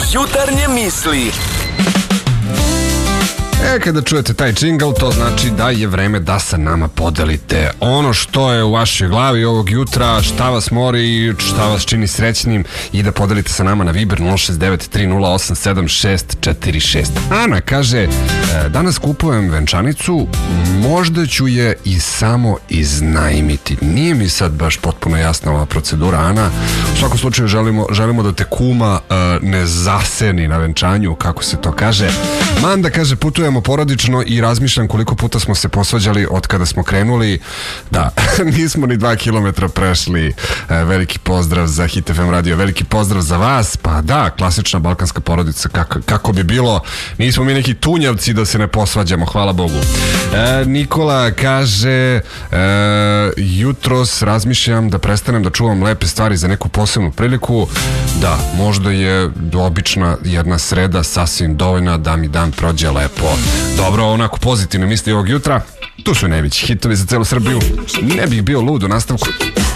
Jutarnje misli. Kada čujete taj džingl, to znači da je vreme da sa nama podelite ono što je u vašoj glavi ovog jutra, šta vas mori i šta vas čini srećnim, i da podelite sa nama na Viber 069-308-7646. Ana kaže, danas kupujem venčanicu, možda ću je i samo iznajmiti. Nije mi sad baš potpuno jasna ova procedura, Ana. U svakom slučaju želimo da te kuma ne zaseni na venčanju, kako se to kaže. Manda kaže, putujemo porodično i razmišljam koliko puta smo se posvađali od kada smo krenuli. Da, nismo ni 2 kilometra prešli. Veliki pozdrav za Hit FM radio, veliki pozdrav za vas. Pa da, klasična balkanska porodica, kako bi bilo. Nismo mi neki tunjavci da se ne posvađamo, hvala Bogu. Nikola kaže, jutros razmišljam da prestanem da čuvam lepe stvari za neku posebnu priliku. Da, možda je obična jedna sreda sasvim dovoljna da mi dan prođe lepo. Dobro, onako pozitivne misli ovog jutra. Tu su najveći hitovi za celu Srbiju. Ne bih bio lud u nastavku.